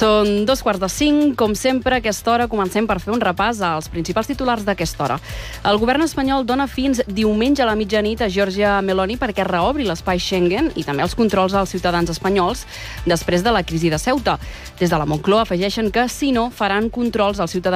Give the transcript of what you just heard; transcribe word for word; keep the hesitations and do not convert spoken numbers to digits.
Són dos quarts de cinc, com sempre, a aquesta hora comencem per fer un repàs als principals titulars d'aquesta hora. El govern espanyol dona fins diumenge a la mitjanit a Giorgia Meloni perquè reobri l'espai Schengen i també els controls als ciutadans espanyols després de la crisi de Ceuta. Des de la Moncloa afegeixen que, si no, faran controls als ciutadans